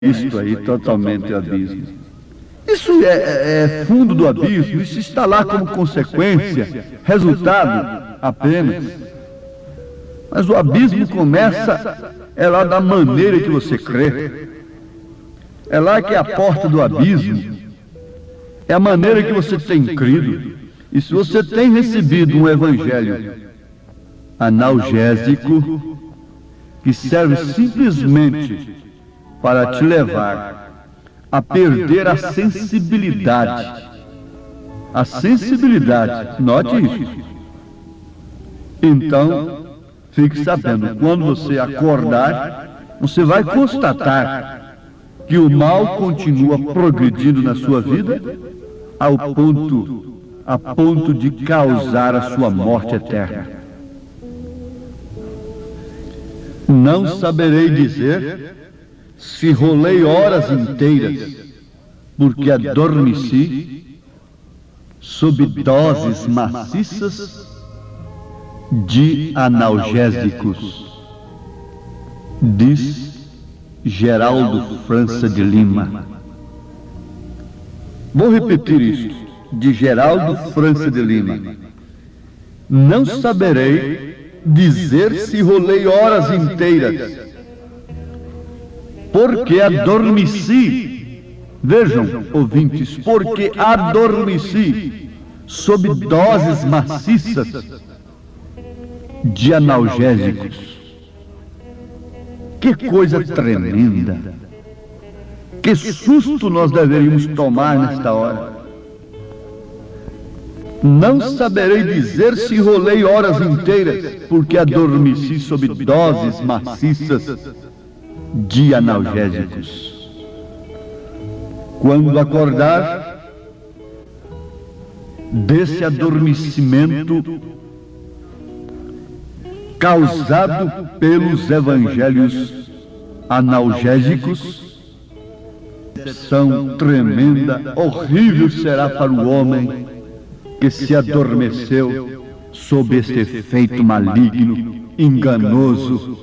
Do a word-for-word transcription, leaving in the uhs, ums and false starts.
isto aí totalmente abismo. Isso é, é, é fundo do abismo, isso está lá como consequência, resultado apenas. Mas o abismo começa, é lá da maneira que você crê. É lá que é a porta do abismo. É a maneira que você tem crido. E se você tem recebido um evangelho analgésico, que serve simplesmente para te levar a perder a sensibilidade. A sensibilidade, note isso. Então, fique sabendo, quando você acordar, você vai constatar que o mal continua progredindo na sua vida ao ponto, a ponto de causar a sua morte eterna. Não saberei dizer se rolei horas inteiras, porque adormeci sob doses maciças de analgésicos, diz Geraldo França de Lima. Vou repetir isto, de Geraldo França de Lima. Não saberei dizer se rolei horas inteiras, porque adormeci, vejam, ouvintes, porque adormeci sob doses maciças de analgésicos. Que coisa tremenda! Que susto nós deveríamos tomar nesta hora! Não saberei dizer se rolei horas inteiras, porque adormeci sob doses maciças de analgésicos. Quando acordar desse adormecimento causado pelos evangelhos analgésicos, decepção tremenda, horrível será para o homem que se adormeceu sob este efeito maligno, enganoso,